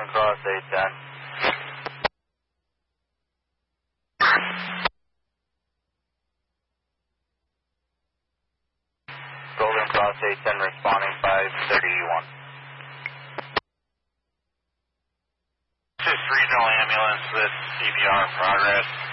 Golden Cross 810. Golden Cross 810 responding 531. This is regional ambulance with CPR in progress.